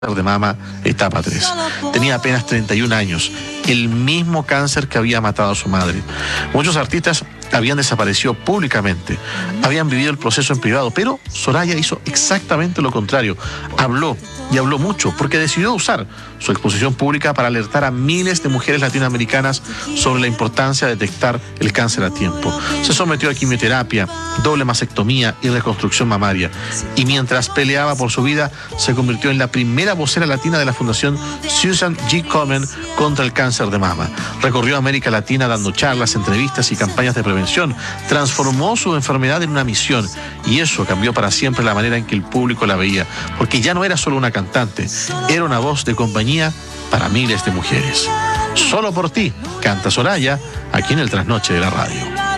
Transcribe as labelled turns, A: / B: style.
A: de mama etapa 3. Tenía apenas 31 años, el mismo cáncer que había matado a su madre. Muchos artistas habían desaparecido públicamente, habían vivido el proceso en privado, pero Soraya hizo exactamente lo contrario. Habló y habló mucho porque decidió usar su exposición pública para alertar a miles de mujeres latinoamericanas sobre la importancia de detectar el cáncer a tiempo. Se sometió a quimioterapia, doble mastectomía y reconstrucción mamaria. Y mientras peleaba por su vida, se convirtió en la primera vocera latina de la Fundación Susan G. Komen contra el cáncer de mama. Recorrió América Latina dando charlas, entrevistas y campañas de prevención. Transformó su enfermedad en una misión y eso cambió para siempre la manera en que el público la veía, porque ya no era solo una cantante, era una voz de compañía para miles de mujeres. Solo por ti, canta Soraya, aquí en el Trasnoche de la Radio.